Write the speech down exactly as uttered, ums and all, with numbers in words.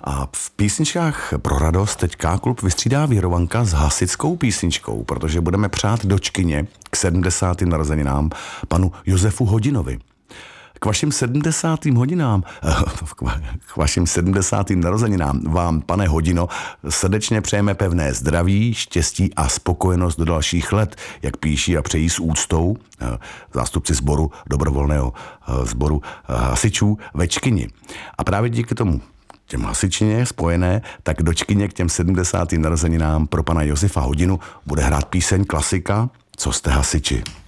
A v písničkách pro radost teďka klub vystřídá Věrovanka s hasickou písničkou, protože budeme přát dočkyně k sedmdesátým narozeninám panu Josefu Hodinovi. K vašim sedmdesátým hodinám, k vašim sedmdesátým narozeninám vám, pane Hodino, srdečně přejeme pevné zdraví, štěstí a spokojenost do dalších let, jak píší a přejí s úctou zástupci sboru dobrovolného sboru hasičů ve Čkyni. A právě díky tomu těm hasičině spojené, tak dočkyně k těm sedmdesátým narozeninám pro pana Josefa Hodinu bude hrát píseň klasika Co jste hasiči.